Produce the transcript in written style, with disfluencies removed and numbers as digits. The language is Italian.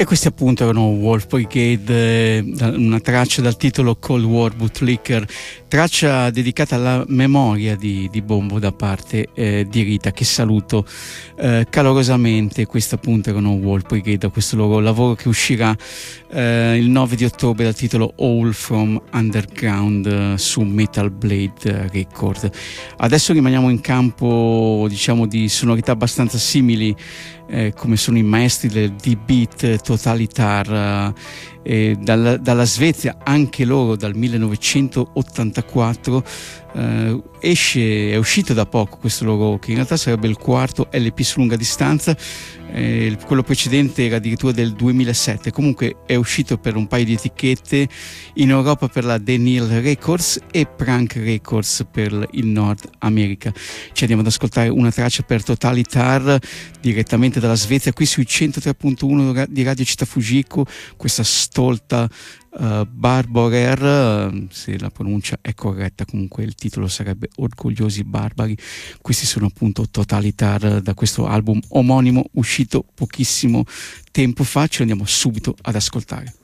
E questi appunto erano Wolf Brigade, una traccia dal titolo Cold War Bootlicker, traccia dedicata alla memoria di Bombo da parte di Rita, che saluto calorosamente. Questi appunto erano Wolf Brigade, questo loro lavoro che uscirà il 9 di ottobre dal titolo All From Underground su Metal Blade Record. Adesso rimaniamo in campo, diciamo, di sonorità abbastanza simili, come sono i maestri del D-Beat Totalitar, dalla Svezia, anche loro dal 1984. È uscito da poco questo loro, che in realtà sarebbe il quarto LP su lunga distanza. Quello precedente era addirittura del 2007. Comunque è uscito per un paio di etichette in Europa, per la Denil Records e Prank Records per il Nord America. Ci andiamo ad ascoltare una traccia per Totalitar direttamente dalla Svezia, qui sui 103.1 di Radio Città Fujiko, questa stolta Barbarer, se la pronuncia è corretta, comunque il titolo sarebbe Orgogliosi Barbari. Questi sono appunto Totalitar, da questo album omonimo uscito pochissimo tempo fa. Ci andiamo subito ad ascoltare.